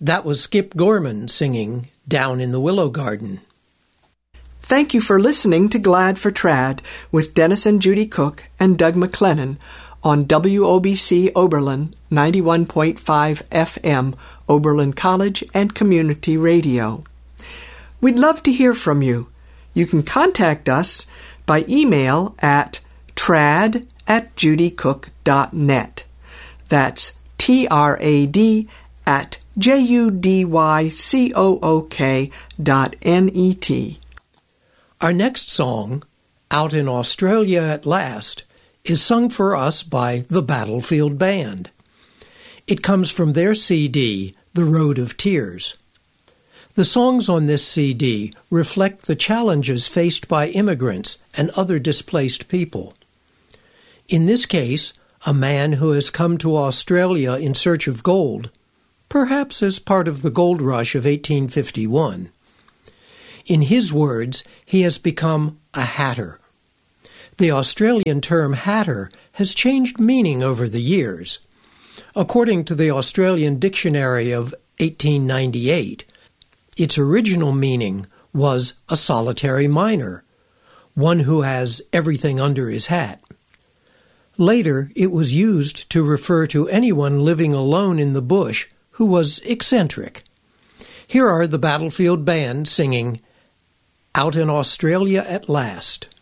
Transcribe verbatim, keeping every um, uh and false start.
That was Skip Gorman singing Down in the Willow Garden. Thank you for listening to Glad for Trad with Dennis and Judy Cook and Doug McLennan on W O B C Oberlin ninety-one point five F M, Oberlin College and Community Radio. We'd love to hear from you. You can contact us by email at trad at judycook dot net. That's T R A D at J U D Y C O O K dot N E T. Our next song, Out in Australia at Last, is sung for us by the Battlefield Band. It comes from their C D, The Road of Tears. The songs on this C D reflect the challenges faced by immigrants and other displaced people. In this case, a man who has come to Australia in search of gold, perhaps as part of the gold rush of eighteen fifty-one. In his words, he has become a hatter. The Australian term hatter has changed meaning over the years. According to the Australian Dictionary of eighteen ninety-eight, its original meaning was a solitary miner, one who has everything under his hat. Later, it was used to refer to anyone living alone in the bush who was eccentric. Here are the Battlefield Band singing Out in Australia at Last.